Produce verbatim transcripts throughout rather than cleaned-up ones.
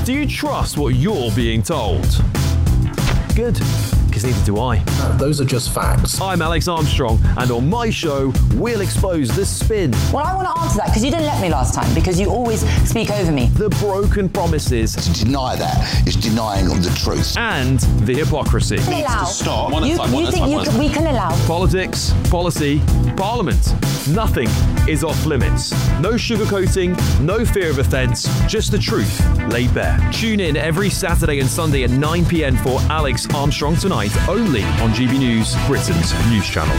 Do you trust what you're being told? Good, because neither do I. Uh, those are just facts. I'm Alex Armstrong, and on my show, we'll expose the spin. Well, I want to answer that, because you didn't let me last time, because you always speak over me. The broken promises. To deny that is denying the truth. And the hypocrisy. Allow. Stop. You, you think you can, we can allow? Politics, policy, parliament. Nothing is off limits. No sugarcoating, no fear of offence, just the truth laid bare. Tune in every Saturday and Sunday at nine p.m. for Alex Armstrong Tonight, only on G B News, Britain's news channel.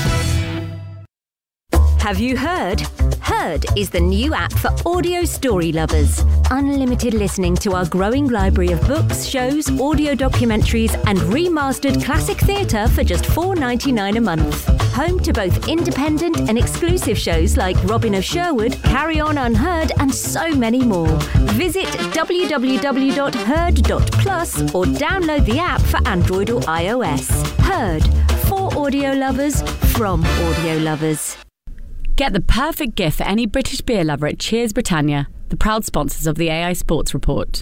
Have you heard? Heard is the new app for audio story lovers. Unlimited listening to our growing library of books, shows, audio documentaries and remastered classic theatre for just four dollars ninety-nine a month. Home to both independent and exclusive shows like Robin of Sherwood, Carry On Unheard and so many more. Visit w w w dot heard dot plus or download the app for Android or iOS. Heard, for audio lovers, from audio lovers. Get the perfect gift for any British beer lover at Cheers Britannia, the proud sponsors of the A I Sports Report.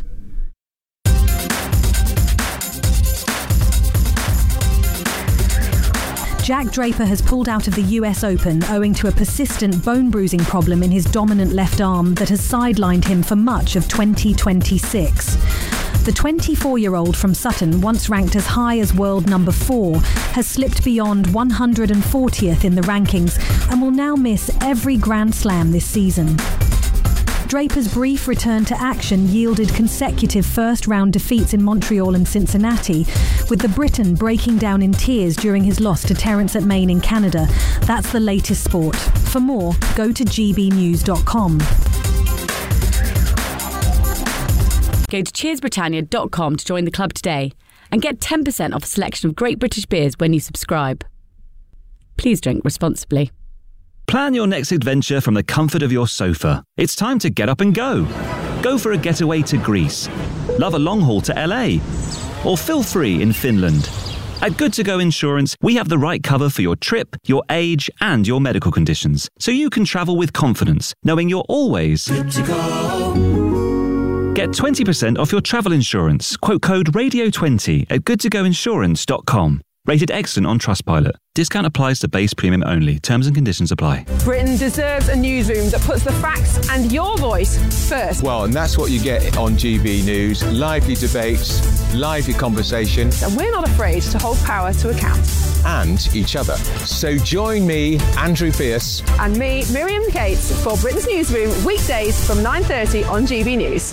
Jack Draper has pulled out of the U S Open owing to a persistent bone-bruising problem in his dominant left arm that has sidelined him for much of twenty twenty-six. The twenty-four-year-old from Sutton, once ranked as high as world number four, has slipped beyond one hundred fortieth in the rankings and will now miss every Grand Slam this season. Draper's brief return to action yielded consecutive first-round defeats in Montreal and Cincinnati, with the Briton breaking down in tears during his loss to Terence at Main in Canada. That's the latest sport. For more, go to g b news dot com. Go to cheers britannia dot com to join the club today and get ten percent off a selection of great British beers when you subscribe. Please drink responsibly. Plan your next adventure from the comfort of your sofa. It's time to get up and go. Go for a getaway to Greece. Love a long haul to L A. Or feel free in Finland. At Good To Go Insurance, we have the right cover for your trip, your age, and your medical conditions, so you can travel with confidence, knowing you're always good to go. Get twenty percent off your travel insurance. Quote code radio twenty at good to go insurance dot com. Rated excellent on Trustpilot. Discount applies to base premium only. Terms and conditions apply. Britain deserves a newsroom that puts the facts and your voice first. Well, and that's what you get on G B News. Lively debates, lively conversation. And we're not afraid to hold power to account. And each other. So join me, Andrew Pearce. And me, Miriam Cates, for Britain's Newsroom, weekdays from nine thirty on G B News.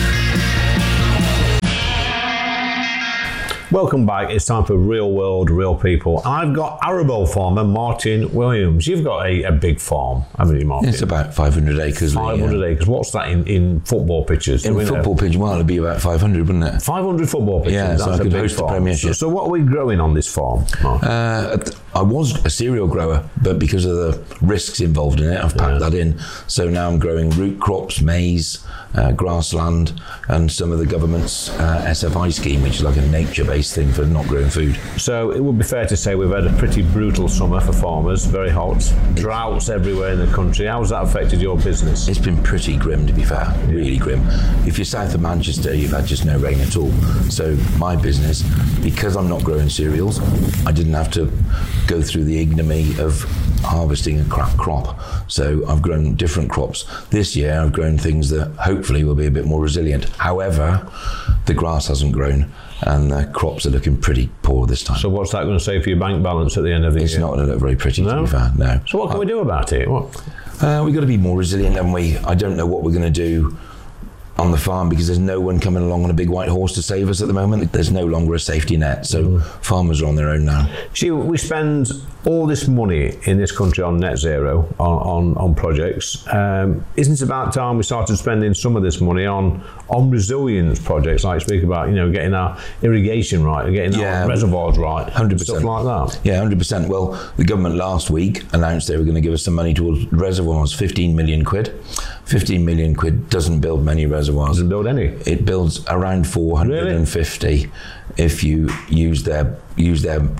Welcome back. It's time for Real World, Real People. I've got Arable farmer Martin Williams. You've got a, a big farm, haven't you, Martin? It's about five hundred acres. five hundred yeah. acres. What's that in, in football pitches? In football pitch, well, it'd be about five hundred, wouldn't it? five hundred football pitches. Yeah, That's so I a could big host farm. the Premiership. So, so what are we growing on this farm, Martin? Uh, I was a cereal grower, but because of the risks involved in it, I've packed yeah. that in. So now I'm growing root crops, maize, uh, grassland, and some of the government's uh, S F I scheme, which is like a nature-based thing for not growing food. So it would be fair to say we've had a pretty brutal summer for farmers, very hot, droughts everywhere in the country. How's that affected your business? It's been pretty grim, to be fair, really grim. If you're south of Manchester, you've had just no rain at all. So my business, because I'm not growing cereals, I didn't have to go through the ignominy of harvesting a crap crop. So I've grown different crops. This year I've grown things that hopefully will be a bit more resilient. However, the grass hasn't grown and the crops are looking pretty poor this time. So what's that going to say for your bank balance at the end of the it's year? It's not going to look very pretty, no? to be fair, no. So what can I, we do about it? What? Uh, we've got to be more resilient, haven't we? I don't know what we're going to do on the farm because there's no one coming along on a big white horse to save us at the moment. There's no longer a safety net, so mm. farmers are on their own now. See, we spend all this money in this country on net zero, on, on, on projects. Um, isn't it about time we started spending some of this money on on resilience projects, like speak about, you know, getting our irrigation right, getting yeah, our reservoirs right, one hundred percent. Stuff like that? Yeah, one hundred percent. Well, the government last week announced they were going to give us some money towards reservoirs, fifteen million quid. fifteen million quid doesn't build many reservoirs. Doesn't build any? It builds around four hundred fifty really? If you use their use their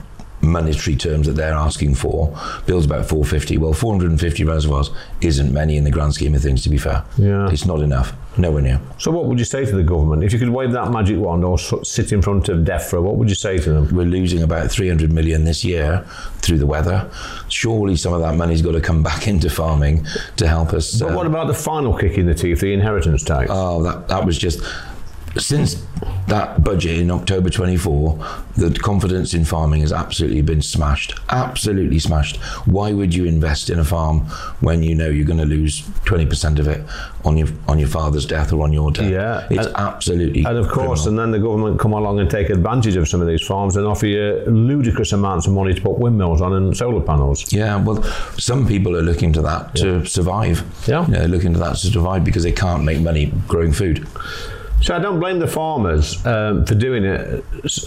monetary terms that they're asking for. Bill's about four fifty. Well, four hundred fifty reservoirs isn't many in the grand scheme of things, to be fair. Yeah. It's not enough. Nowhere near. So what would you say to the government? If you could wave that magic wand or sit in front of DEFRA, what would you say to them? We're losing about three hundred million this year through the weather. Surely some of that money's got to come back into farming to help us. But uh, what about the final kick in the teeth, the inheritance tax? Oh, that, that was just... Since that budget in October twenty-four, the confidence in farming has absolutely been smashed. Absolutely smashed. Why would you invest in a farm when you know you're going to lose twenty percent of it on your on your father's death or on your death? Yeah. It's and, absolutely And of course, criminal. and then the government come along and take advantage of some of these farms and offer you ludicrous amounts of money to put windmills on and solar panels. Yeah, well, some people are looking to that to Yeah. survive. Yeah. You know, looking to that to survive because they can't make money growing food. So I don't blame the farmers um, for doing it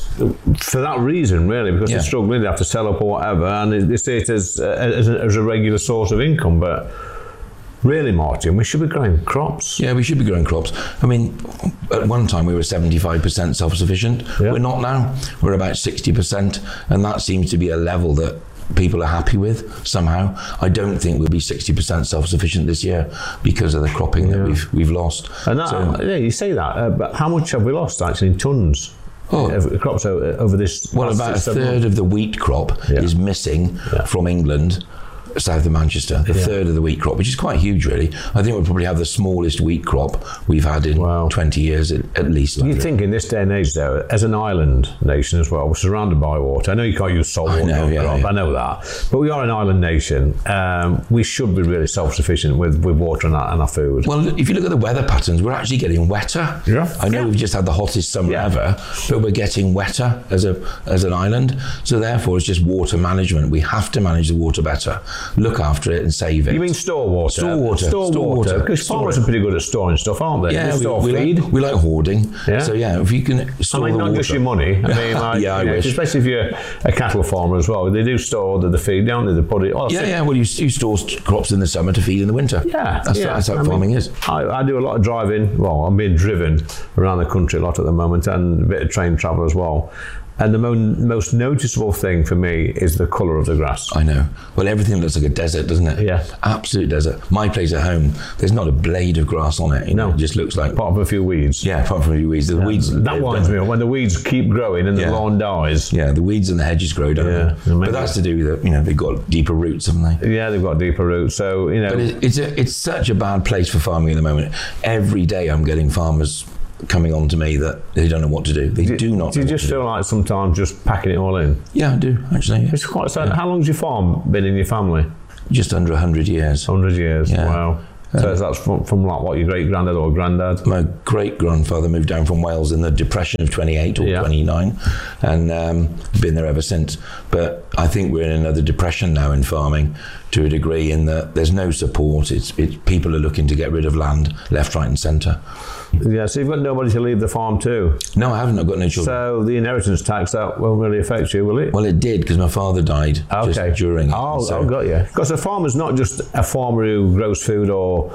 for that reason, really, because Yeah. they're struggling, they have to sell up or whatever, and they they see it as, uh, as, a, as a regular source of income. But really, Martin, we should be growing crops. Yeah, we should be growing crops. I mean, at one time we were seventy-five percent self-sufficient. Yeah. We're not now. We're about sixty percent, and that seems to be a level that people are happy with somehow. I don't think we'll be sixty percent self-sufficient this year because of the cropping Yeah. that we've we've lost. And that, So- yeah, you say that, uh, but how much have we lost actually in tonnes? Oh. Of crops over, over this. Well, last about a six, seven third months? of the wheat crop Yeah. is missing Yeah. from England, south of Manchester. A Yeah. third of the wheat crop, which is quite huge, really. I think we'll probably have the smallest wheat crop we've had in Wow. twenty years at, at least. You think in this day and age, though, as an island nation as well, we're surrounded by water. I know you can't use salt water know, on yeah, crop, yeah. I know that. But we are an island nation. Um, we should be really self-sufficient with, with water and our, and our food. Well, if you look at the weather patterns, we're actually getting wetter. Yeah. I know Yeah. we've just had the hottest summer Yeah. ever, but we're getting wetter as a as an island. So therefore, it's just water management. We have to manage the water better, look after it, and save it. You mean store water? Store water. Store, Store water. water. Because Store farmers it. are pretty good at storing stuff, aren't they? Yeah, They we, store we, feed. like, we like hoarding. Yeah. So yeah, if you can I store mean, the not water. just your money. I mean, like, yeah, I you know, wish. especially if you're a cattle farmer as well. They do store the, the feed, don't they? They put it. Oh, Yeah, yeah. Well, you, you store st- crops in the summer to feed in the winter. Yeah, that's, yeah. that's how I mean, farming is. I, I do a lot of driving. Well, I'm being driven around the country a lot at the moment, and a bit of train travel as well. And the mo- most noticeable thing for me is the colour of the grass. I know. Well, everything looks like a desert, doesn't it? Yeah. Absolute desert. My place at home, there's not a blade of grass on it. You know, No. it just looks like. Apart from a few weeds. Yeah, apart from a few weeds. The weeds. That winds me up when the weeds keep growing and the Yeah. lawn dies. Yeah, the weeds and the hedges grow, don't Yeah, they? maybe. But that's to do with, you know, they've got deeper roots, haven't they? Yeah, they've got deeper roots. So, you know. But it, it's a, it's such a bad place for farming at the moment. Every day I'm getting farmers coming on to me that they don't know what to do. They do, not Do know you what just to do. feel like sometimes just packing it all in? Yeah, I do, actually. Yeah. It's quite sad. How long's your farm been in your family? Just under one hundred years. one hundred years. Yeah. Wow. So that's from, from like what, your great granddad or granddad? My great grandfather moved down from Wales in the Depression of twenty-eight or Yeah. twenty-nine, and um, been there ever since. But I think we're in another depression now in farming, to a degree, in that there's no support. It's, it's people are looking to get rid of land left, right, and centre. Yeah, so you've got nobody to leave the farm to. No, I haven't. I've got no children. So the inheritance tax, that won't really affect you, will it? Well, it did because my father died Okay. just during it. Oh, So- I got you. Because a farmer's not just a farmer who grows food or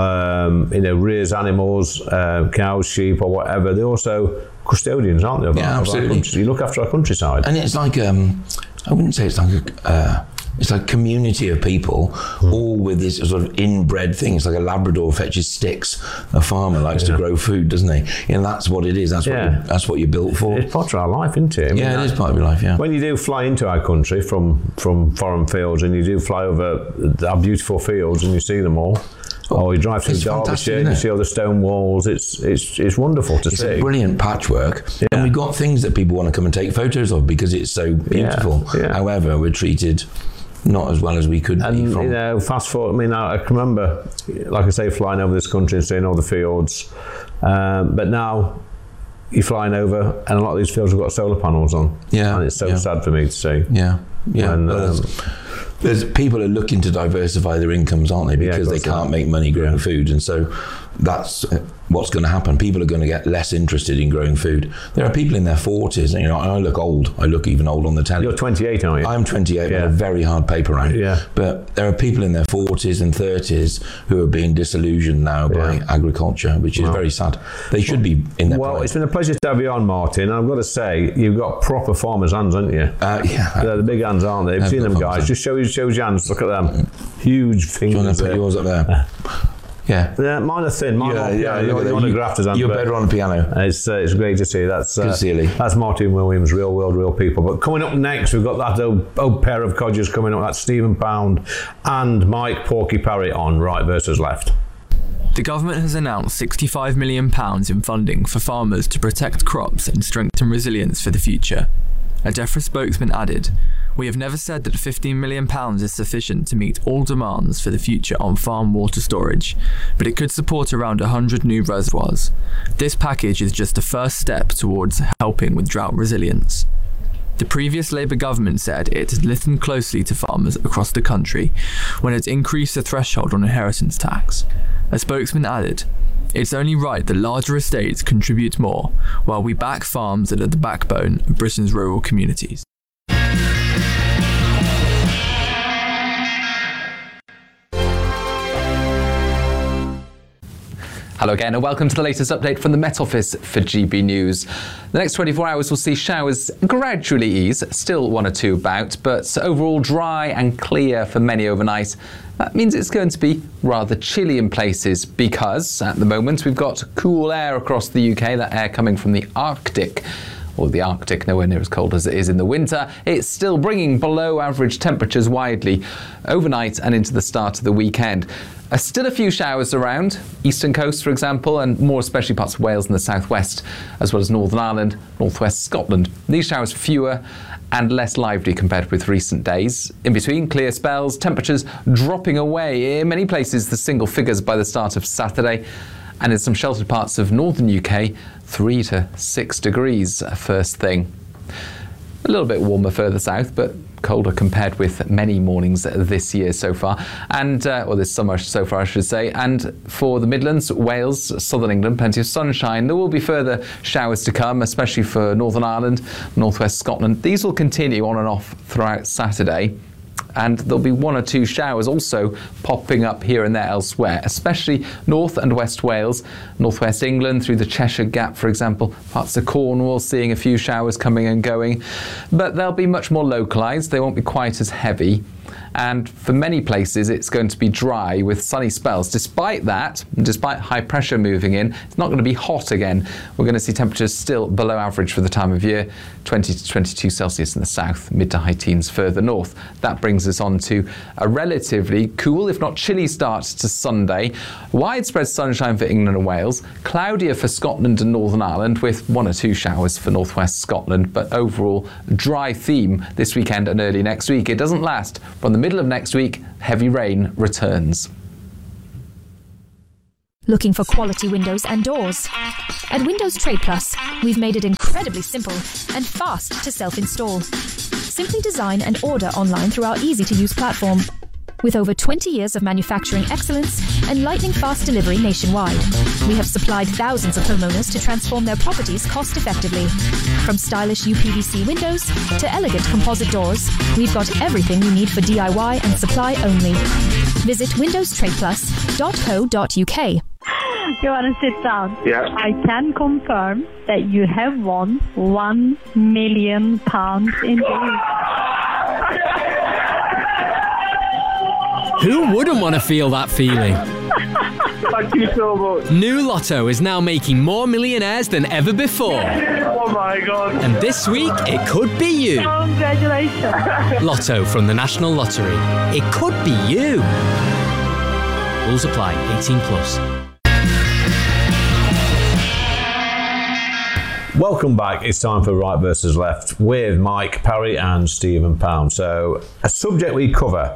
um, you know rears animals, uh, cows, sheep, or whatever. They're also custodians, aren't they? Of Yeah, our, of our absolutely. country. You look after our countryside. And it's like, um, I wouldn't say it's like a, uh, it's like a community of people, Hmm. all with this sort of inbred thing. It's like a Labrador fetches sticks. A farmer likes Yeah. to grow food, doesn't he? And that's what it is. That's Yeah. what you, that's what you're built for. It's part of our life, isn't it? I mean, yeah, it that- is part of your life. Yeah. When you do fly into our country from, from foreign fields and you do fly over our beautiful fields and you see them all, or you drive through It's fantastic, Derbyshire and isn't you it? see all the stone walls, it's it's it's wonderful to It's see. a brilliant patchwork, Yeah. and we've got things that people want to come and take photos of because it's so beautiful. yeah. However, we're treated not as well as we could be. And From you know, fast forward. I mean, I, I can remember, like I say, flying over this country and seeing all the fields. Um, but now you're flying over, and a lot of these fields have got solar panels on. Yeah, and it's so yeah. sad for me to see. yeah, yeah. When, Well, um, there's, there's people are looking to diversify their incomes, aren't they? Yeah, Because of they course can't they are. make money growing food, and so that's what's going to happen? People are going to get less interested in growing food. There are people in their forties, and you know, I look old. I look even old on the telly. You're twenty-eight, aren't you? I'm twenty-eight, yeah. with a very hard paper round. Yeah. But there are people in their forties and thirties who are being disillusioned now by Yeah. agriculture, which is Wow. very sad. They should be in their Well, pride. it's been a pleasure to have you on, Martin. I've got to say, you've got proper farmers' hands, haven't you? Uh, yeah. They're the big hands, aren't they? You've I've seen got them, farmers' guys. hands. Just show you, show your hands. Look at them. Huge Do you want fingers to put there. yours up there? Yeah. Yeah, mine are thin. Mine Yeah, are, yeah, yeah, look you're, at that. you're on a You- grafter's hand. you're but better on a piano. It's, uh, it's great to see. That's, uh, Good to see you, Lee. that's Martin Williams, Real World, Real People. But coming up next, we've got that old, old pair of codgers coming up. That's Stephen Pound and Mike Porky Parry on Right versus Left. The government has announced sixty-five million pounds in funding for farmers to protect crops and strengthen resilience for the future. A DEFRA spokesman added, "We have never said that fifteen million pounds is sufficient to meet all demands for the future on farm water storage, but it could support around one hundred new reservoirs. This package is just a first step towards helping with drought resilience." The previous Labour government said it had listened closely to farmers across the country when it increased the threshold on inheritance tax. A spokesman added, "It's only right that larger estates contribute more, while we back farms that are the backbone of Britain's rural communities." Hello again and welcome to the latest update from the Met Office for G B News. The next twenty-four hours will see showers gradually ease, still one or two about, but overall dry and clear for many overnight. That means it's going to be rather chilly in places because at the moment we've got cool air across the U K, that air coming from the Arctic. Or the Arctic, nowhere near as cold as it is in the winter. It's still bringing below average temperatures widely overnight and into the start of the weekend. Uh, still a few showers around, eastern coast for example, and more especially parts of Wales and the southwest, as well as Northern Ireland, northwest Scotland. These showers fewer and less lively compared with recent days. In between, clear spells, temperatures dropping away in many places the single figures by the start of Saturday, and in some sheltered parts of northern U K, three to six degrees first thing. A little bit warmer further south, but colder compared with many mornings this year so far, and uh, or this summer so far I should say. And for the Midlands, Wales, southern England, plenty of sunshine. There will be further showers to come, especially for Northern Ireland, northwest Scotland. These will continue on and off throughout Saturday. And there'll be one or two showers also popping up here and there elsewhere, especially North and West Wales, Northwest England through the Cheshire Gap, for example, parts of Cornwall seeing a few showers coming and going. But they'll be much more localised, they won't be quite as heavy. And for many places it's going to be dry with sunny spells. Despite that, despite high pressure moving in, it's not going to be hot again. We're going to see temperatures still below average for the time of year, twenty to twenty-two Celsius in the south, mid to high teens further north. That brings us on to a relatively cool, if not chilly start to Sunday. Widespread sunshine for England and Wales, cloudier for Scotland and Northern Ireland with one or two showers for northwest Scotland, but overall dry theme this weekend and early next week. It doesn't last. From the middle of next week, heavy rain returns. Looking for quality windows and doors? At Windows Trade Plus, we've made it incredibly simple and fast to self-install. Simply design and order online through our easy-to-use platform. With over twenty years of manufacturing excellence and lightning-fast delivery nationwide, we have supplied thousands of homeowners to transform their properties cost-effectively. From stylish U P V C windows to elegant composite doors, we've got everything you need for D I Y and supply only. Visit windows trade plus dot co dot U K. You want to sit down? Yeah. I can confirm that you have won one million pounds in Who wouldn't want to feel that feeling? Thank you so much. New Lotto is now making more millionaires than ever before. Oh my God. And this week, it could be you. Congratulations. Lotto from the National Lottery. It could be you. Rules apply. eighteen plus. Welcome back. It's time for Right versus Left with Mike Parry and Stephen Pound. So, a subject we cover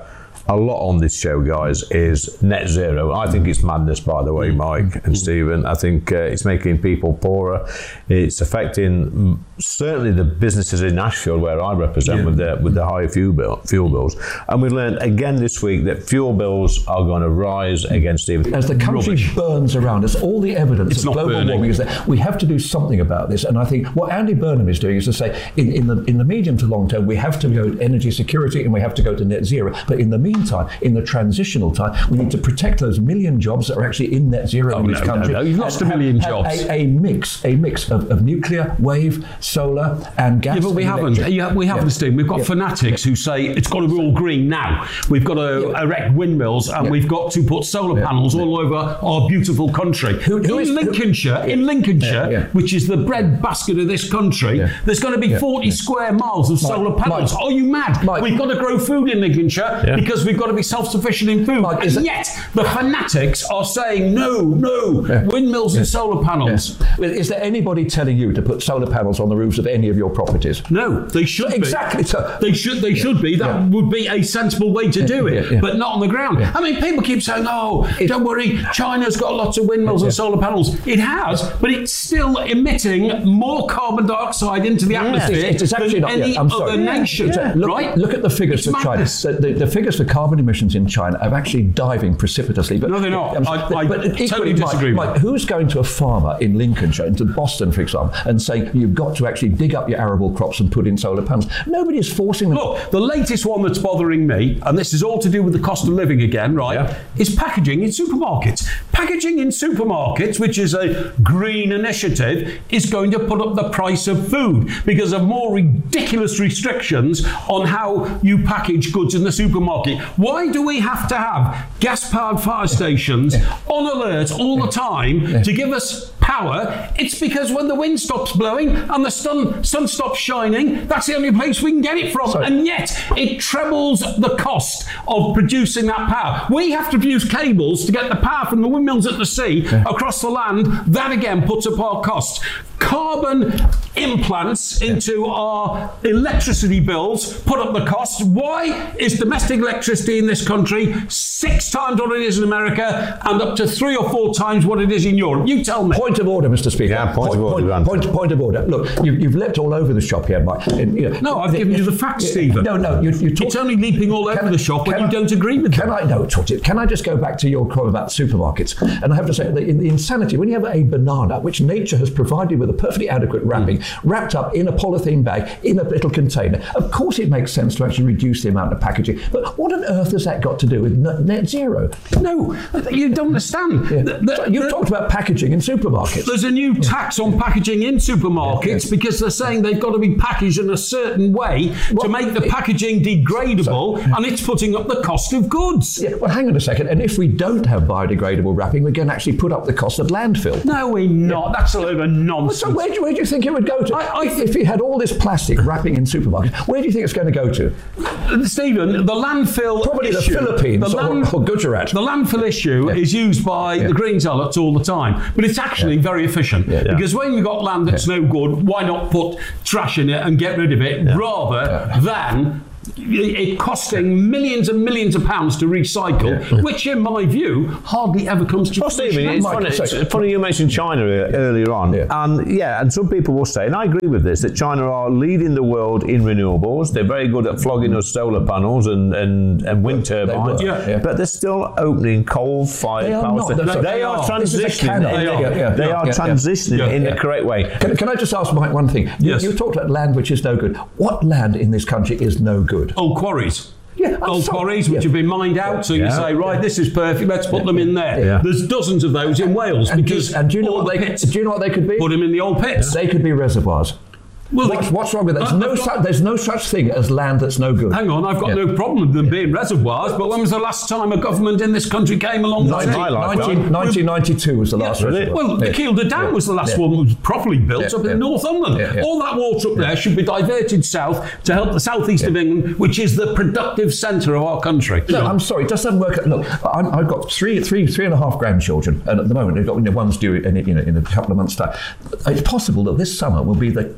a lot on this show, guys, is net zero. I think it's madness, by the way, Mike and Stephen. I think uh, it's making people poorer. It's affecting certainly the businesses in Ashfield, where I represent, yeah. with the with the higher fuel bill, fuel bills. And we learned again this week that fuel bills are going to rise again, Stephen. As the country Rubbish. burns around us, all the evidence it's of global burning. warming is there. We have to do something about this. And I think what Andy Burnham is doing is to say, in, in the in the medium to long term, we have to go to energy security and we have to go to net zero. But in the meantime, in the transitional time, we need to protect those million jobs that are actually in net zero oh, in this no, country. No, no. You've lost a million have, jobs. Have a, a mix, a mix of, of nuclear, wave, solar, and gas. Yeah, but we haven't. Yeah, we haven't, yeah. Steve. We've got yeah. fanatics yeah. who say it's got to be all green now. We've got to yeah. erect windmills and yeah. we've got to put solar yeah. panels all over our beautiful country. Who, who in is, Lincolnshire, who, in Lincolnshire, yeah, yeah. which is the breadbasket of this country, yeah. there's going to be yeah. forty yeah. square miles of Mike, solar panels. Mike, Are you mad? Mike, we've got to grow food in Lincolnshire yeah. because we've got to be self-sufficient in food. Mike, and yet the fanatics are saying no, no, yeah. windmills yeah. and solar panels. Yeah. Is there anybody telling you to put solar panels on the roofs of any of your properties? No, they should exactly. be. Exactly. So, they should. They yeah. should be. That yeah. would be a sensible way to do it, yeah. Yeah. but not on the ground. Yeah. I mean, people keep saying, "Oh, it, don't worry, China's got lots of windmills yeah. and solar panels." It has, but it's still emitting more carbon dioxide into the yeah. atmosphere it's, it's actually than not, any yeah, other yeah. nation. Yeah. Look, right? Look at the figures it's for madness. China. The, the, the figures for carbon emissions in China are actually diving precipitously. But no, they're not. Um, I, I but totally equally, disagree. Mike, Mike, who's going to a farmer in Lincolnshire, into Boston, for example, and saying you've got to actually dig up your arable crops and put in solar panels? Nobody is forcing them. Look, the latest one that's bothering me, and this is all to do with the cost of living again, right, yeah. is packaging in supermarkets. Packaging in supermarkets, which is a green initiative, is going to put up the price of food because of more ridiculous restrictions on how you package goods in the supermarket. Why do we have to have gas-powered fire stations yeah. on alert all yeah. the time yeah. to give us power? It's because when the wind stops blowing and the sun, sun stops shining, that's the only place we can get it from. Sorry. And yet it trebles the cost of producing that power. We have to use cables to get the power from the windmills at the sea yeah. across the land. That again puts up our costs. Carbon implants into our electricity bills put up the cost. Why is domestic electricity in this country six times what it is in America and up to three or four times what it is in Europe? You tell me. Point of order, Mister Speaker. Yeah, point, point of order. Point, point, point of order. Look, you, you've leapt all over the shop here, Mike. And, you know, no, I've the, given you the facts, Stephen. No, no, you, you talk, it's only leaping all over the shop when I, you don't agree with can them. I, no, talk to you. Can I just go back to your comment about supermarkets? And I have to say, the, the insanity, when you have a banana, which nature has provided with a perfectly adequate wrapping, mm. wrapped up in a polythene bag, in a little container, of course it makes sense to actually reduce the amount of packaging. But what on earth has that got to do with net zero? No, you don't understand. Yeah. The, the, so you the, talked about packaging in supermarkets. There's a new tax on packaging in supermarkets yeah, yeah. because they're saying they've got to be packaged in a certain way well, to make the packaging degradable, so, and it's putting up the cost of goods. Yeah, well, hang on a second. And if we don't have biodegradable wrapping, we're going to actually put up the cost of landfill. No, we're not. Yeah. That's a load of nonsense. So where do, where do you think it would go to? I, I, if you had all this plastic wrapping in supermarkets, where do you think it's going to go to? Stephen, the landfill Probably issue, the Philippines the land, or, or Gujarat. The landfill issue yeah. is used by yeah. the green zealots all the time, but it's actually yeah. very efficient yeah. because when you've got land that's yeah. no good, why not put trash in it and get rid of it yeah. rather yeah. than it costing millions and millions of pounds to recycle, yeah. which in my view hardly ever comes to well, Stephen, it's funny, it's funny you mentioned China earlier on, yeah. and yeah, and some people will say, and I agree with this, that China are leading the world in renewables. They're very good at flogging us solar panels and, and, and wind turbines, they yeah. Yeah. but they're still opening coal-fired power stations. They, they are transitioning. They are, yeah, yeah, they are yeah, transitioning yeah, in yeah. the correct way. Can, can I just ask Mike one thing? You, yes. you talked about land which is no good. What land in this country is no good? Old quarries. Yeah, old sorry. quarries which yeah. have been mined out, so yeah. you say, right, yeah. this is perfect, let's put yeah. them in there. Yeah. There's dozens of those in Wales and because do, and do you know what they could, do you know what they could be? Put them in the old pits. They could be reservoirs. Well, what's, what's wrong with that? There's no, got, su- there's no such thing as land that's no good. Hang on, I've got yeah. no problem with them yeah. being reservoirs, but when was the last time a government in this country came along? nineteen ninety-two was the last yeah. reservoir. Well, the yeah. Kielder Dam yeah. was the last yeah. one that was properly built yeah. up yeah. in Northumberland. Yeah. Yeah. All that water up yeah. there should be diverted south to help the southeast yeah. of England, which is the productive centre of our country. No, sure. I'm sorry, it just doesn't work. Look, I'm, I've got three, three, three and a half grandchildren, and at the moment, we've got you know, one's due in, you know, in a couple of months' time. It's possible that this summer will be the, the coolest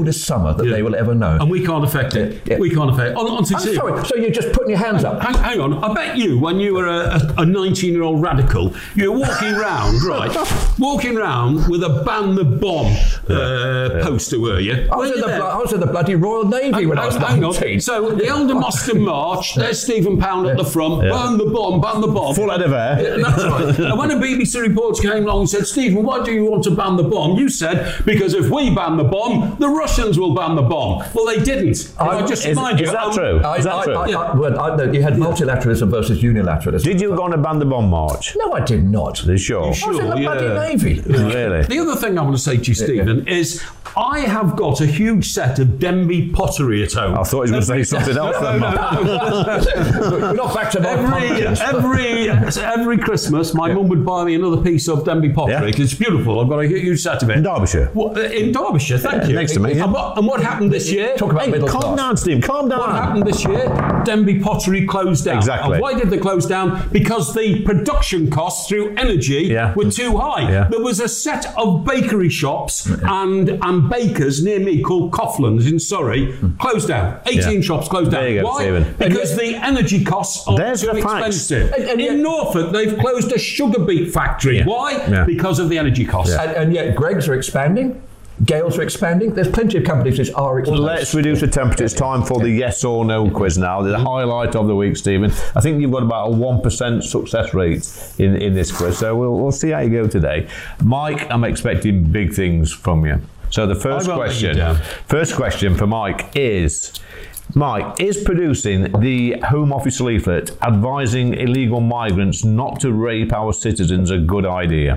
coldest summer that Yeah. they will ever know. And we can't affect it. Yeah. We can't affect it. On, on to I'm see- sorry, so you're just putting your hands up? Hang, hang on, I bet you, when you were a nineteen-year-old radical, you were walking round, right, walking round with a ban the bomb uh, poster, were you? I was, in the, blo- I was in the bloody Royal Navy Hang, when I was hang on. nineteen. So the Elder Moston March, there's Stephen Pound at the front, Yeah. ban the bomb, ban the bomb. Full head of hair. Yeah, that's right. And when a B B C reporter came along and said, Stephen, why do you want to ban the bomb? You said, because if we ban the bomb, the Russians will ban the bomb. Well, they didn't. I, I just is, remind is you. that um, true? I, Is that I, true? I, I, well, I, no, you had multilateralism versus unilateralism. Did you go on a ban the bomb march? No, I did not. Are you sure? I was in the Sure, bloody yeah. Navy. Really? The other thing I want to say to you, Stephen, is I have got a huge set of Denby pottery at home. I thought he was going to say something else then, Mark. We're not back to my Every, pumpkins. every, every Christmas, my mum would buy me another piece of Denby pottery. Yeah. 'Cause it's beautiful. I've got a huge set of it. In Derbyshire? What, uh, in Derbyshire, thank Yeah, you. next to me, yeah. And, what, and what happened this year? Talk about Hey, middle calm class. down, Steve. Calm down. What happened this year? Denby Pottery closed down. Exactly. And why did they close down? Because the production costs through energy Yeah. were too high. Yeah. There was a set of bakery shops and, and bakers near me called Coughlan's in Surrey closed down. eighteen Yeah. shops closed down. There you go, why? Stephen. Because the energy costs are There's too the facts. expensive. And- and in yet- Norfolk, they've closed a sugar beet factory. Yeah. Why? Yeah. Because of the energy costs. And, and yet Greggs are expanding. Gales are expanding. There's plenty of companies which are Well, expanding. let's reduce the temperature. It's time for the yes or no quiz now. The highlight of the week, Stephen. I think you've got about a one percent success rate in, in this quiz, so we'll, we'll see how you go today. Mike, I'm expecting big things from you. So the first I won't let you question, down. first question for Mike is, Mike, is producing the Home Office leaflet advising illegal migrants not to rape our citizens a good idea?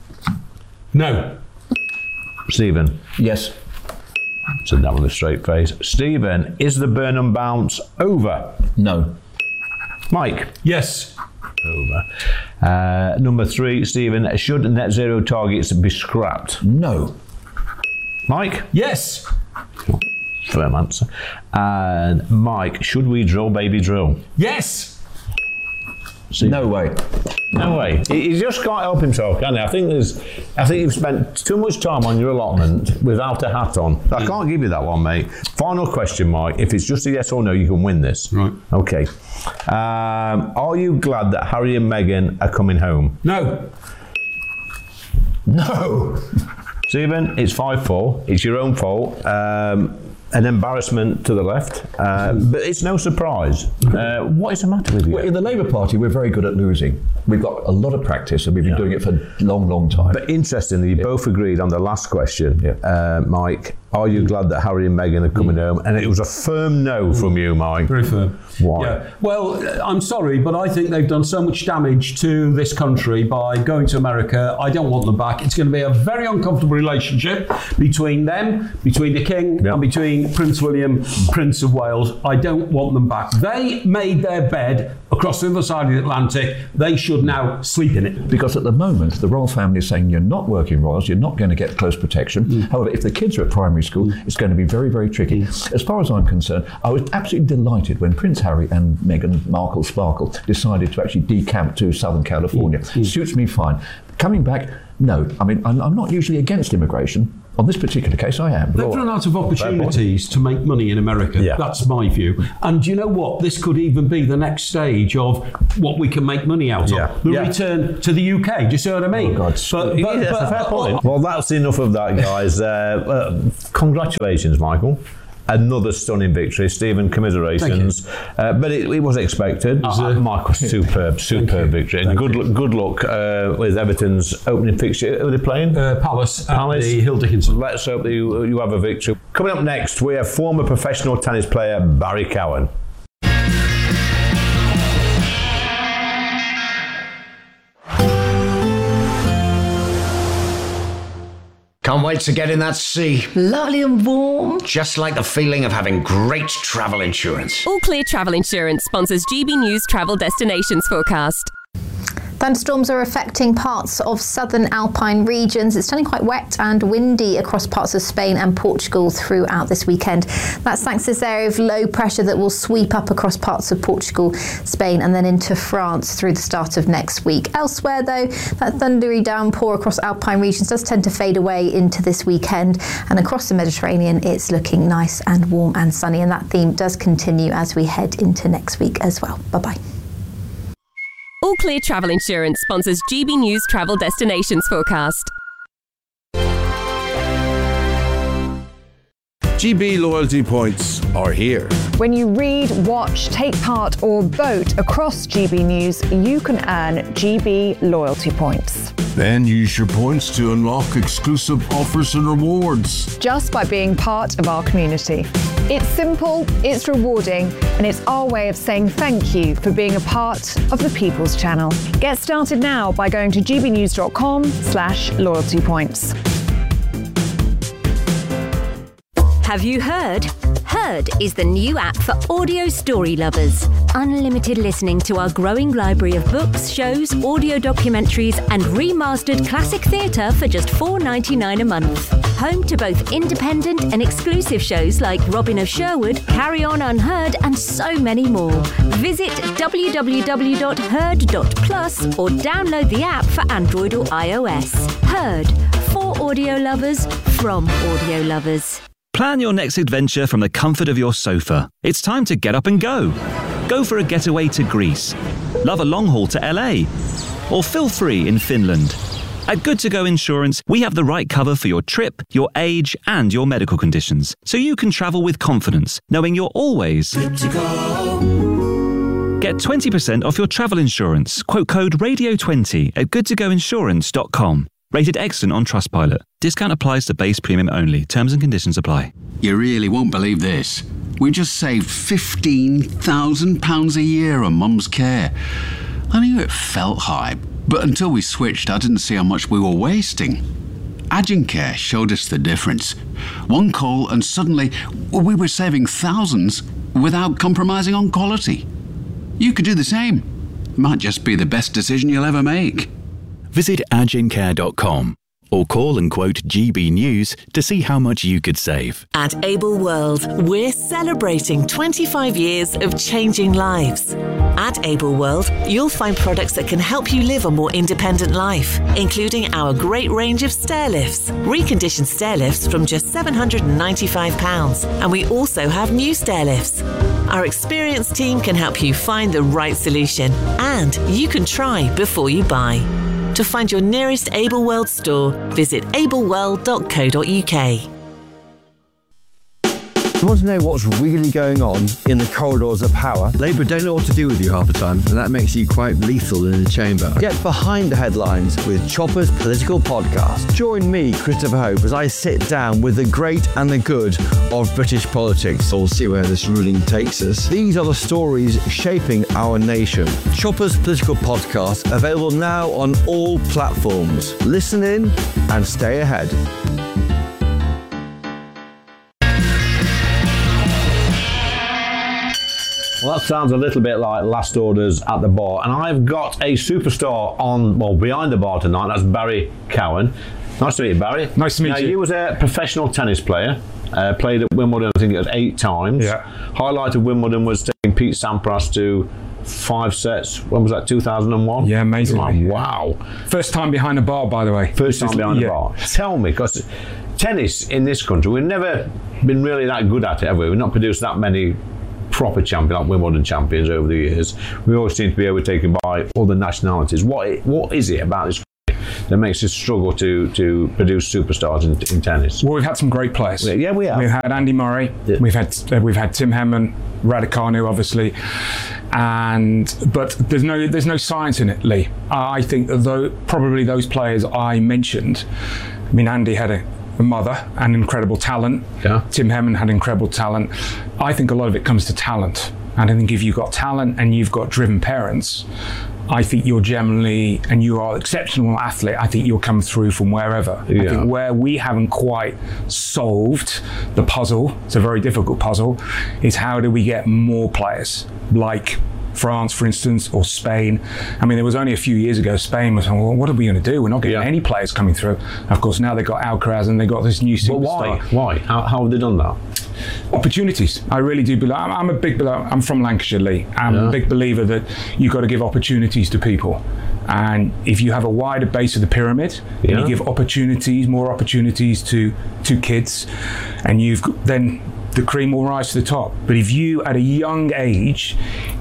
No. Stephen? Yes. Said that with a straight face. Stephen, is the Burnham bounce over? No. Mike? Yes. Over. Uh, number three, Stephen, should net zero targets be scrapped? No. Mike? Yes. Firm answer. And Mike, should we drill baby drill? Yes. Stephen? No way. No way. He, he just can't help himself, can he? I think there's. I think you've spent too much time on your allotment without a hat on. I can't give you that one, mate. Final question, Mike. If it's just a yes or no, you can win this. Right. Okay. Um, are you glad that Harry and Meghan are coming home? No. No. Stephen, it's five four. It's your own fault. Um, an embarrassment to the left, uh, but it's no surprise. Uh, what is the matter with you? Well, in the Labour Party, we're very good at losing. We've got a lot of practice and we've been Yeah. doing it for a long, long time. But interestingly, you both agreed on the last question, Yeah. uh, Mike. Are you glad that Harry and Meghan are coming home? And it was a firm no from you, Mike. Very firm. Why? Yeah. Well, I'm sorry, but I think they've done so much damage to this country by going to America. I don't want them back. It's going to be a very uncomfortable relationship between them, between the King, Yep. and between Prince William, Prince of Wales. I don't want them back. They made their bed across the other side of the Atlantic. They should now sleep in it. Because at the moment, the royal family is saying you're not working royals, you're not going to get close protection. Mm. However, if the kids are at primary school, it's going to be very, very tricky. As far as I'm concerned, I was absolutely delighted when Prince Harry and Meghan Markle Sparkle decided to actually decamp to Southern California. Mm. Suits me fine. Coming back, no. I mean, I'm, I'm not usually against immigration. On this particular case, I am. They've run out of opportunities to make money in America. Yeah. That's my view. And you know what? This could even be the next stage of what we can make money out Yeah. of. The Yeah. return to the U K. Do you see what I mean? Oh, God. But, Yeah, but, that's but- a fair but- point. Well, that's enough of that, guys. Uh, uh, congratulations, Michael. Another stunning victory. Stephen, commiserations. Uh, but it, it was expected. Uh, Michael, superb, superb victory. And good, luck- good luck uh, with Everton's opening fixture. Who are they playing? Uh, Palace, Palace. at the Hill Dickinson. Let's hope that you, you have a victory. Coming up next, we have former professional tennis player Barry Cowan. Can't wait to get in that sea. Lovely and warm. Just like the feeling of having great travel insurance. All Clear Travel Insurance sponsors G B News Travel Destinations Forecast. Thunderstorms are affecting parts of southern alpine regions. It's turning quite wet and windy across parts of Spain and Portugal throughout this weekend. That's thanks to this area of low pressure that will sweep up across parts of Portugal, Spain and then into France through the start of next week. Elsewhere though, that thundery downpour across alpine regions does tend to fade away into this weekend, and across the Mediterranean it's looking nice and warm and sunny, and that theme does continue as we head into next week as well. Bye bye. All Clear Travel Insurance sponsors G B News Travel Destinations Forecast. G B loyalty points are here. When you read, watch, take part or vote across G B News, you can earn G B loyalty points. Then use your points to unlock exclusive offers and rewards. Just by being part of our community. It's simple, it's rewarding, and it's our way of saying thank you for being a part of the People's Channel. Get started now by going to gbnews.com slash loyalty points. Have you heard? Heard is the new app for audio story lovers. Unlimited listening to our growing library of books, shows, audio documentaries and remastered classic theatre for just four dollars ninety-nine a month. Home to both independent and exclusive shows like Robin of Sherwood, Carry On Unheard and so many more. Visit w w w dot heard dot plus or download the app for Android or iOS. Heard, for audio lovers, from audio lovers. Plan your next adventure from the comfort of your sofa. It's time to get up and go. Go for a getaway to Greece. Love a long haul to L A. Or feel free in Finland. At Good To Go Insurance, we have the right cover for your trip, your age, and your medical conditions, so you can travel with confidence, knowing you're always good to go. Get twenty percent off your travel insurance. Quote code radio twenty at good to go insurance dot com. Rated excellent on Trustpilot. Discount applies to base premium only. Terms and conditions apply. You really won't believe this. We just saved fifteen thousand pounds a year on Mum's care. I knew it felt high, but until we switched, I didn't see how much we were wasting. Agencare showed us the difference. One call and suddenly we were saving thousands without compromising on quality. You could do the same. Might just be the best decision you'll ever make. Visit agencare dot com or call and quote G B News to see how much you could save. At Able World, we're celebrating twenty-five years of changing lives. At Able World, you'll find products that can help you live a more independent life, including our great range of stair lifts, reconditioned stair lifts from just seven hundred ninety-five pounds, and we also have new stair lifts. Our experienced team can help you find the right solution, and you can try before you buy. To find your nearest Able World store, visit able world dot co dot u k. You want to know what's really going on in the corridors of power? Labour don't know what to do with you half the time, and that makes you quite lethal in the chamber. Get behind the headlines with Chopper's Political Podcast. Join me, Christopher Hope, as I sit down with the great and the good of British politics. We'll see where this ruling takes us. These are the stories shaping our nation. Chopper's Political Podcast, available now on all platforms. Listen in and stay ahead. Well, that sounds a little bit like Last Orders at the Bar, and I've got a superstar on, well, behind the bar tonight. That's Barry Cowan. Nice to meet you, Barry. Nice to meet now, you. You was a professional tennis player, uh, played at Wimbledon, I think it was eight times. Yeah. Highlight of Wimbledon was taking Pete Sampras to five sets. When was that, two thousand one? Yeah, amazing. Like, wow. First time behind the bar, by the way. First time behind yeah. the bar. Tell me, because tennis in this country, we've never been really that good at it, have we? We've not produced that many proper champions, like Wimbledon champions over the years. We always seem to be overtaken by other nationalities. What what is it about this that makes us struggle to to produce superstars in, in tennis? Well, we've had some great players. Yeah, we have. We've had Andy Murray. Yeah. We've had uh, we've had Tim Henman, Raducanu, obviously, and but there's no there's no science in it, Lee. I think that though probably those players I mentioned. I mean, Andy had a. a mother and incredible talent. Yeah. Tim Henman had incredible talent. I think a lot of it comes to talent. And I think if you've got talent and you've got driven parents, I think you're generally, and you are an exceptional athlete, I think you'll come through from wherever. Yeah. I think where we haven't quite solved the puzzle, it's a very difficult puzzle, is how do we get more players like France, for instance, or Spain. I mean, there was only a few years ago, Spain was saying, well, what are we going to do? We're not getting yeah. any players coming through. Of course, now they've got Alcaraz and they've got this new superstar. But why? Why? How, how have they done that? Opportunities. I really do believe. I'm, I'm a big. I'm from Lancashire, Lee. I'm yeah. a big believer that you've got to give opportunities to people. And if you have a wider base of the pyramid, yeah. and you give opportunities, more opportunities to to kids, and you've then the cream will rise to the top. But if you, at a young age,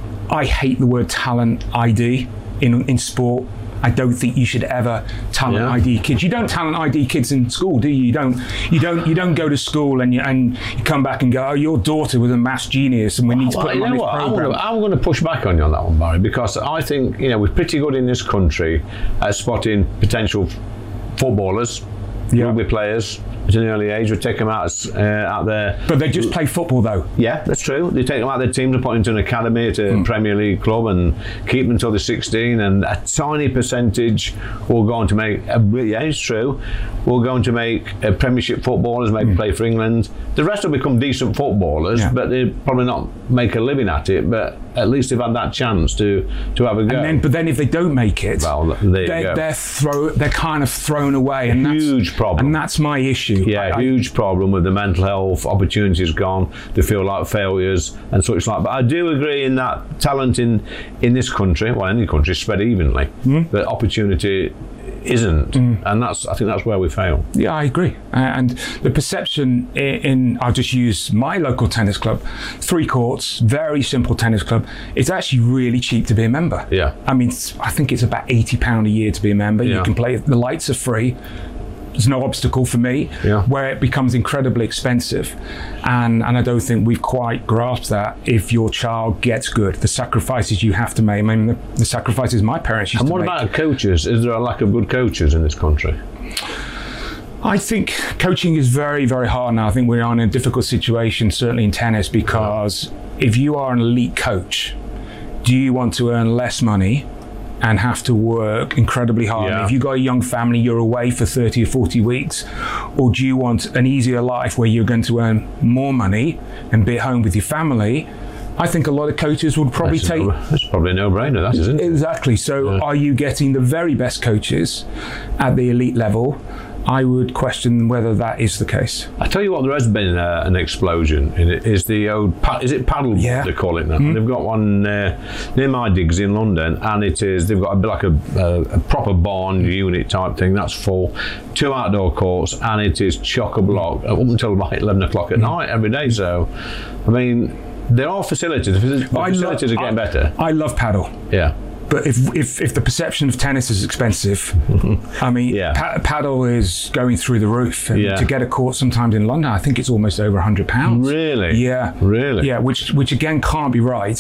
I hate the word talent I D in in sport. I don't think you should ever talent yeah. I D kids. You don't talent I D kids in school, do you? You don't. You don't. You don't go to school and you and you come back and go, oh, your daughter was a maths genius, and we need well, to put her on this program. I'm going to push back on you on that one, Barry, because I think you know we're pretty good in this country at spotting potential footballers, yeah. rugby players. At an early age, we take them out uh, out there. But they just play football, though. Yeah, that's true. They take them out of their teams and put them into an academy, to mm. a Premier League club, and keep them until they're sixteen. And a tiny percentage will go on to make. A, yeah, it's true. Will go on to make a Premiership footballers, maybe mm. play for England. The rest will become decent footballers, yeah. but they probably not make a living at it. But at least they've had that chance to to have a go. And then, but then if they don't make it, well, there you they're, go. they're throw they're kind of thrown away. And huge that's, problem. And that's my issue. Yeah, I, huge problem with the mental health, opportunities gone, they feel like failures and such like. But I do agree in that talent in, in this country, well, any country, is spread evenly, mm. but opportunity isn't, mm. and that's I think that's where we fail. Yeah, I agree. Uh, and the perception in, in, I'll just use my local tennis club, three courts, very simple tennis club. It's actually really cheap to be a member. Yeah. I mean, I think it's about eighty pounds a year to be a member. Yeah. You can play, the lights are free. There's no obstacle for me, yeah. where it becomes incredibly expensive. And, and I don't think we've quite grasped that if your child gets good, the sacrifices you have to make. I mean, the, the sacrifices my parents used and to make. And what about coaches? Is there a lack of good coaches in this country? I think coaching is very, very hard now. I think we're in a difficult situation, certainly in tennis, because if you are an elite coach, do you want to earn less money and have to work incredibly hard? Yeah. If you've got a young family, you're away for thirty or forty weeks, or do you want an easier life where you're going to earn more money and be at home with your family? I think a lot of coaches would probably that's take... No, that's probably a no-brainer, that isn't it? Exactly. So yeah. Are you getting the very best coaches at the elite level? I would question whether that is the case. I tell you what, there has been uh, an explosion in it. Is the old pa- is it paddle? Yeah. They call it now. Mm. They've got one uh, near my digs in London, and it is they've got a bit like a, a, a proper barn unit type thing. That's full, two outdoor courts, and it is chock a block up until about eleven o'clock at mm. night every day. So, I mean, there are facilities. The facilities lo- are getting I, better. I love paddle. Yeah. But if, if if the perception of tennis is expensive, I mean, yeah. pa- paddle is going through the roof. And yeah. to get a court sometimes in London, I think it's almost over one hundred pounds. Really? Yeah. Really? Yeah, which which again can't be right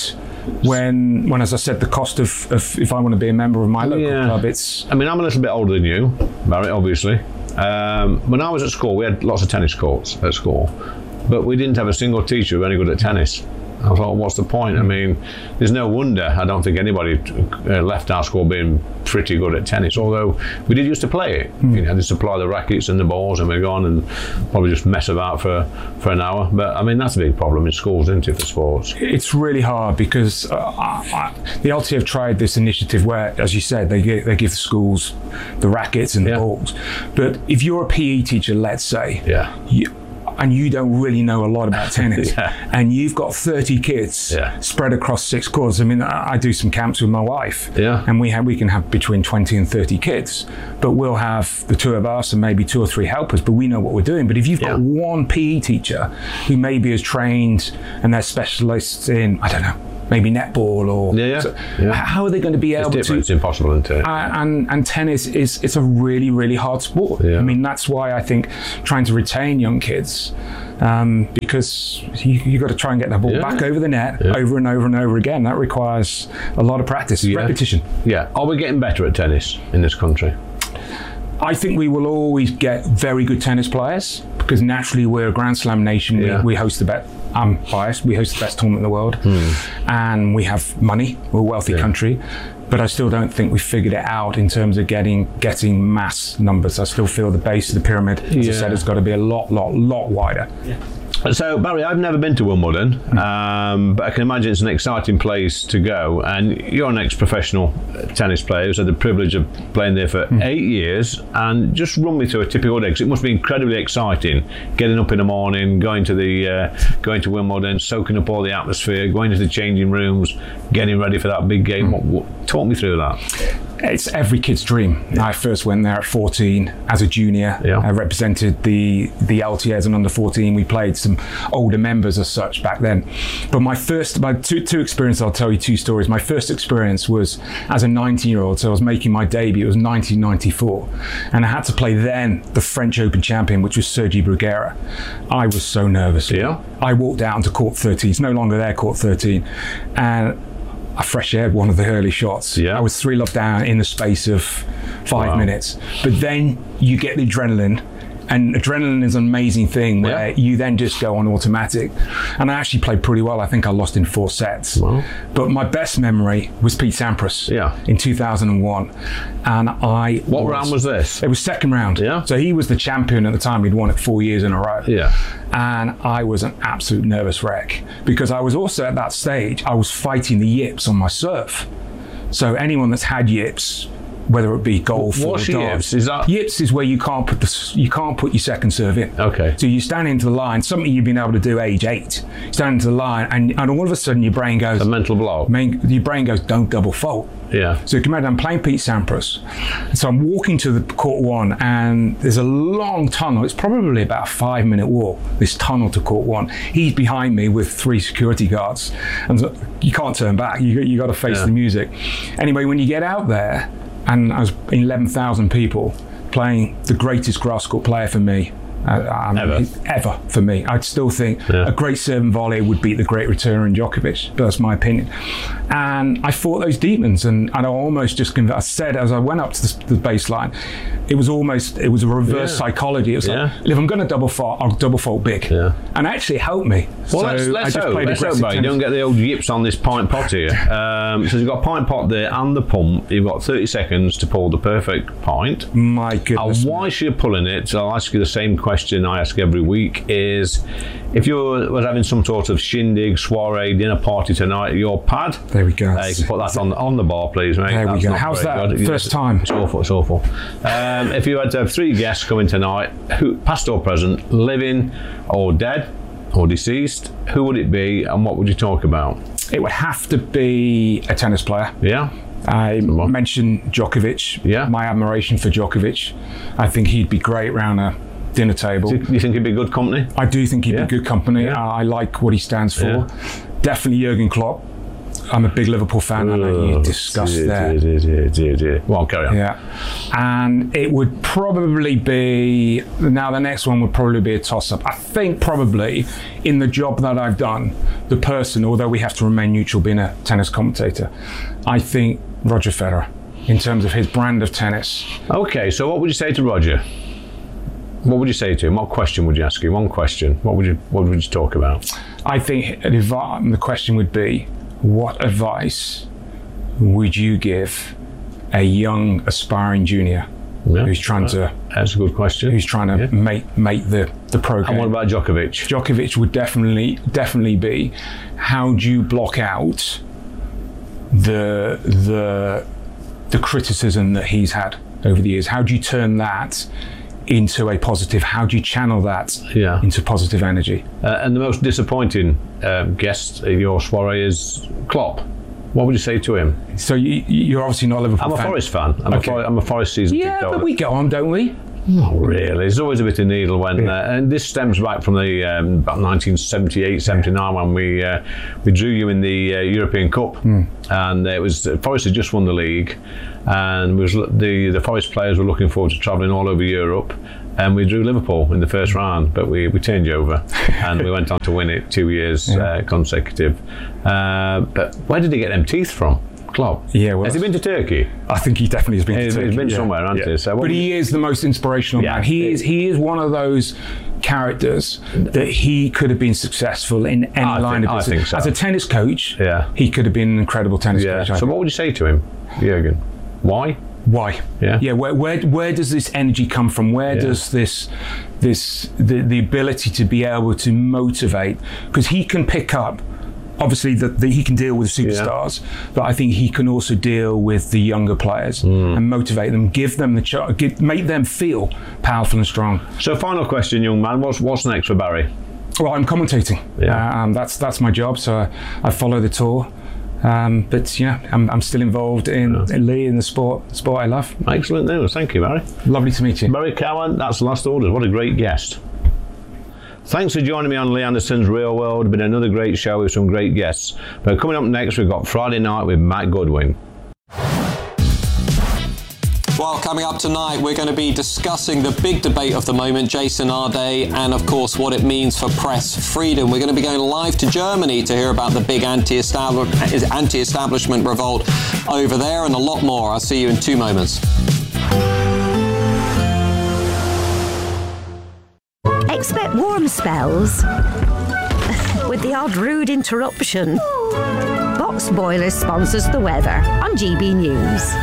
when, when as I said, the cost of, of if I want to be a member of my local yeah. club, it's... I mean, I'm a little bit older than you, Barry, obviously. Um, when I was at school, we had lots of tennis courts at school, but we didn't have a single teacher who was any good at tennis. I thought, what's the point? I mean, there's no wonder I don't think anybody uh, left our school being pretty good at tennis, although we did used to play it. Mm. You know, they supply the rackets and the balls and we're gone and probably just mess about for, for an hour. But I mean, that's a big problem in schools, isn't it, for sports? It's really hard because uh, I, I, the L T have tried this initiative where, as you said, they give, they give schools the rackets and yeah. the balls. But if you're a P E teacher, let's say, yeah. you, and you don't really know a lot about tennis, yeah. and you've got thirty kids yeah. spread across six courts. I mean, I, I do some camps with my wife, yeah. and we have we can have between twenty and thirty kids, but we'll have the two of us and maybe two or three helpers, but we know what we're doing. But if you've yeah. got one P E teacher who maybe is trained and they're specialists in, I don't know, maybe netball or yeah, yeah. So yeah. how are they going to be it's able different. to? It's impossible, isn't it? Uh, and and tennis is it's a really really hard sport. Yeah. I mean, that's why I think trying to retain young kids, um, because you you got to try and get that ball yeah. back over the net yeah. over and over and over again. That requires a lot of practice, yeah. repetition. Yeah. Are we getting better at tennis in this country? I think we will always get very good tennis players because naturally we're a Grand Slam nation. Yeah. We, we host the best. I'm biased. We host the best tournament in the world, mm. and we have money. We're a wealthy yeah. country, but I still don't think we've figured it out in terms of getting getting mass numbers. I still feel the base of the pyramid, as yeah. I said, has got to be a lot, lot, lot wider. Yeah. So, Barry, I've never been to Wimbledon, um, but I can imagine it's an exciting place to go. And you're an ex-professional tennis player who's had the privilege of playing there for mm. eight years. And just run me through a typical day, because it must be incredibly exciting getting up in the morning, going to the uh, going to Wimbledon, soaking up all the atmosphere, going to the changing rooms, getting ready for that big game. Mm. What, what, talk me through that. It's every kid's dream. Yeah. I first went there at fourteen as a junior. Yeah. I represented the the L T As and under fourteen. We played some older members as such back then. But my first, my two, two experiences, I'll tell you two stories. My first experience was as a nineteen-year-old, so I was making my debut. It was nineteen ninety-four. And I had to play then the French Open champion, which was Sergi Bruguera. I was so nervous. Yeah. I walked out onto court thirteen. It's no longer there, court thirteen. And I fresh aired one of the early shots. Yeah. I was three love down in the space of five wow. minutes. But then you get the adrenaline, and adrenaline is an amazing thing where yeah. you then just go on automatic. And I actually played pretty well. I think I lost in four sets. Wow. But my best memory was Pete Sampras yeah. in two thousand one. And I What was, round was this? It was second round. Yeah. So he was the champion at the time. He'd won it four years in a row. Yeah. And I was an absolute nervous wreck, because I was also at that stage, I was fighting the yips on my serve. So anyone that's had yips, whether it be golf What's or yips? darts, Is that yips is where you can't put the you can't put your second serve in. Okay. So you stand into the line, something you've been able to do age eight. You stand into the line, and, and all of a sudden your brain goes a mental block. Main, your brain goes, don't double fault. Yeah. So you can imagine I'm playing Pete Sampras. So I'm walking to the court one, and there's a long tunnel. It's probably about a five minute walk, this tunnel to court one. He's behind me with three security guards. And so you can't turn back. You, you got to face yeah. the music. Anyway, when you get out there, and I was eleven thousand people playing the greatest grass court player for me, Uh, I mean, ever. ever for me. I'd still think yeah. a great serve and volley would beat the great returner in Djokovic. That's my opinion. And I fought those demons, and, and I almost just conv- I said as I went up to the, the baseline, it was almost it was a reverse yeah. psychology. It was yeah. like, if I'm going to double fault, I'll double fault big. Yeah. And actually it helped me. Well, so let's, let's I just hope, played let's hope aggressive mate, you tennis. don't get the old yips on this pint pot here. Um, so you've got a pint pot there and the pump. You've got thirty seconds to pull the perfect pint. My goodness. And whilst you're pulling it, so I'll ask you the same question I ask every week, is if you were having some sort of shindig, soiree, dinner party tonight at your pad, there we go. Uh, you can put that on, on the bar, please, mate. There That's we go. How's that? Good. First It's, time? It's awful, it's awful. Um, if you had to have three guests coming tonight, who, past or present, living or dead or deceased, who would it be and what would you talk about? It would have to be a tennis player. Yeah. I mentioned Djokovic. Yeah. My admiration for Djokovic. I think he'd be great round a dinner table. Do you think he'd be good company? I do think he'd yeah. be good company. Yeah. I like what he stands for. Yeah. Definitely Jurgen Klopp. I'm a big Liverpool fan. Oh, I know you discussed dear, there. Dear, dear, dear, dear. Well, carry on. Yeah. And it would probably be, now the next one would probably be a toss-up. I think probably in the job that I've done, the person, although we have to remain neutral being a tennis commentator, I think Roger Federer, in terms of his brand of tennis. Okay, so what would you say to Roger? What would you say to him? What question would you ask him? One question. What would you What would you talk about? I think the question would be, what advice would you give a young aspiring junior yeah, who's trying uh, to? That's a good question. Who's trying to yeah. make make the the pro game. And what about Djokovic? Djokovic would definitely definitely be, how do you block out the the the criticism that he's had over the years? How do you turn that into a positive? How do you channel that yeah. into positive energy? Uh, and the most disappointing um, guest at your soiree is Klopp. What would you say to him? So you, you're obviously not a Liverpool I'm a fan. Forest fan. I'm, okay. a, For- I'm a Forest season Yeah, ticket but we go on, don't we? Not really. There's always a bit of needle when, yeah. uh, and this stems back from the um, about nineteen seventy-eight, seventy-nine when we uh, we drew you in the uh, European Cup, mm. and it was uh, Forest had just won the league, and was the the Forest players were looking forward to travelling all over Europe, and we drew Liverpool in the first round, but we we turned you over, and we went on to win it two years yeah. uh, consecutive. Uh, but where did he get them teeth from? Klopp. Yeah, well, has he been to Turkey? I think he definitely has been he's, to Turkey. He's been yeah. somewhere, hasn't yeah. he? So but he is the most inspirational yeah. man. He is he is one of those characters that he could have been successful in any I line think, of business. I think so. As a tennis coach, yeah. he could have been an incredible tennis yeah. coach. So what would you say to him, Jurgen? Why? why? Yeah. Yeah. Where where where does this energy come from? Where Yeah. does this this the the ability to be able to motivate? Because he can pick up. Obviously, that he can deal with superstars, yeah. but I think he can also deal with the younger players mm. and motivate them, give them the ch- give, make them feel powerful and strong. So, final question, young man. What's what's next for Barry? Well, I'm commentating. Yeah. Um, that's that's my job. So I, I follow the tour. Um, but yeah, I'm, I'm still involved in, yeah. in Lee in the sport sport I love. Excellent news. Thank you, Barry. Lovely to meet you, Barry Cowan. That's the last orders. What a great guest. Thanks for joining me on Lee Anderson's Real World. It's been another great show with some great guests. But coming up next, we've got Friday Night with Matt Goodwin. Well, coming up tonight, we're going to be discussing the big debate of the moment, Jason Arday, and of course what it means for press freedom. We're going to be going live to Germany to hear about the big anti-establishment, anti-establishment revolt over there, and a lot more. I'll see you in two moments. Expect warm spells with the odd rude interruption. Box Boilers sponsors the weather on G B News.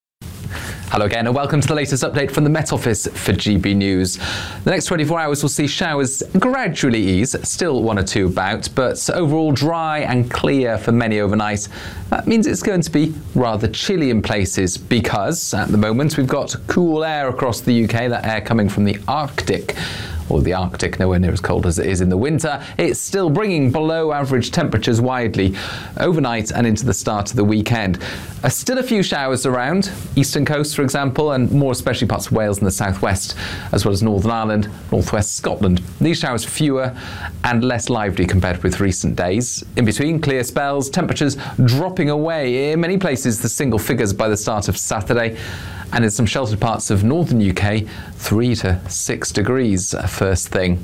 Hello again and welcome to the latest update from the Met Office for G B News. The next twenty-four hours will see showers gradually ease, still one or two about, but overall dry and clear for many overnight. That means it's going to be rather chilly in places because at the moment we've got cool air across the U K, that air coming from the Arctic. Or the Arctic, nowhere near as cold as it is in the winter. It's still bringing below average temperatures widely overnight and into the start of the weekend. Uh, still a few showers around, eastern coast for example, and more especially parts of Wales and the southwest, as well as Northern Ireland, northwest Scotland. These showers fewer and less lively compared with recent days. In between, clear spells, temperatures dropping away in many places the single figures by the start of Saturday. And in some sheltered parts of northern U K, three to six degrees first thing.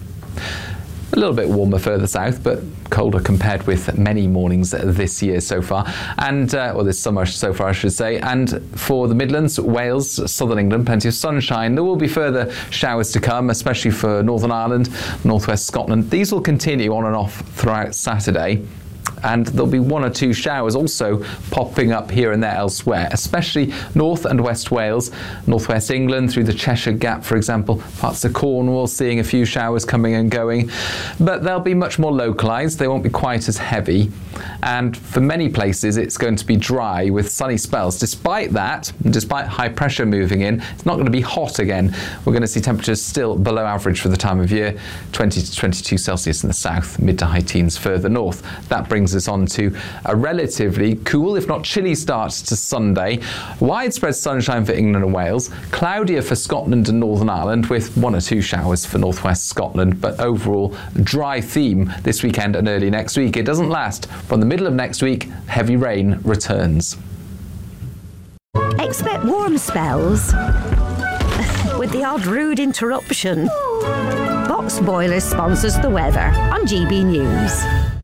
A little bit warmer further south, but colder compared with many mornings this year so far, and uh, or this summer so far, I should say. And for the Midlands, Wales, southern England, plenty of sunshine. There will be further showers to come, especially for Northern Ireland, northwest Scotland. These will continue on and off throughout Saturday. And there'll be one or two showers also popping up here and there elsewhere, especially North and West Wales, Northwest England through the Cheshire Gap, for example, parts of Cornwall seeing a few showers coming and going. But they'll be much more localised, they won't be quite as heavy. And for many places, it's going to be dry with sunny spells. Despite that, despite high pressure moving in, it's not going to be hot again. We're going to see temperatures still below average for the time of year, twenty to twenty-two Celsius in the south, mid to high teens further north. That brings us on to a relatively cool, if not chilly start to Sunday. Widespread sunshine for England and Wales, cloudier for Scotland and Northern Ireland with one or two showers for northwest Scotland, but overall dry theme this weekend and early next week. It doesn't last. From the middle of next week, heavy rain returns. Expect warm spells with the odd rude interruption. Box Boilers sponsors the weather on G B News.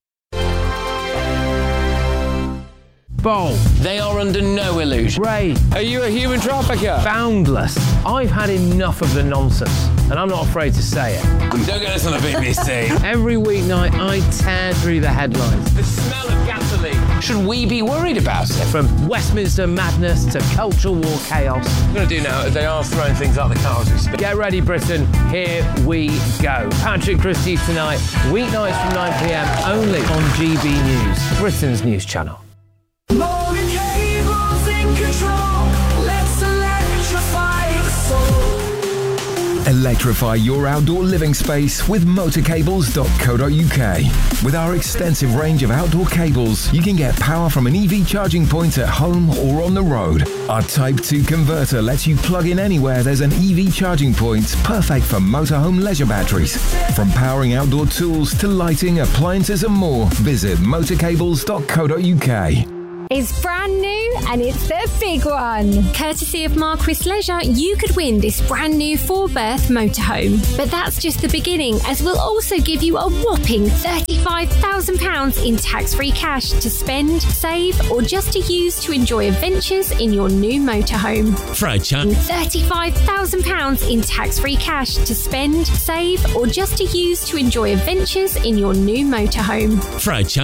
Bold. They are under no illusion. Ray. Are you a human trafficker? Boundless. I've had enough of the nonsense, and I'm not afraid to say it. Don't get us on the B B C. Every weeknight, I tear through the headlines. The smell of gasoline. Should we be worried about it? From Westminster madness to cultural war chaos. What I'm going to do now is they are throwing things out the car as we speak. Get ready, Britain. Here we go. Patrick Christie's tonight, weeknights from nine p m only on G B News, Britain's news channel. Morning cables in control. Let's electrify the soul. Electrify your outdoor living space with motor cables dot co dot U K. With our extensive range of outdoor cables, you can get power from an E V charging point at home or on the road. Our Type two converter lets you plug in anywhere there's an E V charging point, perfect for motorhome leisure batteries. From powering outdoor tools to lighting, appliances and more, visit motor cables dot co dot U K. It's brand new and it's the big one. Courtesy of Marquis Leisure, you could win this brand new four-berth motorhome. But that's just the beginning, as we'll also give you a whopping thirty-five thousand pounds in tax-free cash to spend, save, or just to use to enjoy adventures in your new motorhome. For a chance. thirty-five thousand pounds in tax-free cash to spend, save, or just to use to enjoy adventures in your new motorhome. For a chance.